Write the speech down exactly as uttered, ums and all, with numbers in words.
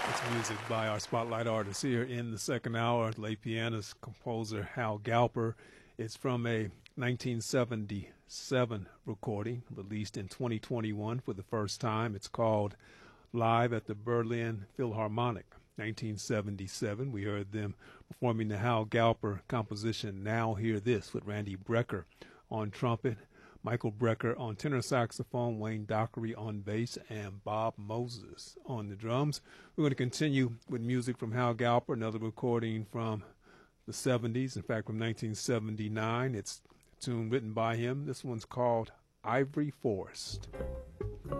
It's music by our spotlight artist here in the second hour, late pianist, composer Hal Galper. It's from a nineteen seventy-seven recording released in twenty twenty-one for the first time. It's called Live at the Berlin Philharmonic. nineteen seventy-seven, we heard them performing the Hal Galper composition Now Hear This with Randy Brecker on trumpet, Michael Brecker on tenor saxophone, Wayne Dockery on bass, and Bob Moses on the drums. We're going to continue with music from Hal Galper, another recording from the seventies, in fact from nineteen seventy-nine. It's a tune written by him. This one's called Ivory Forest.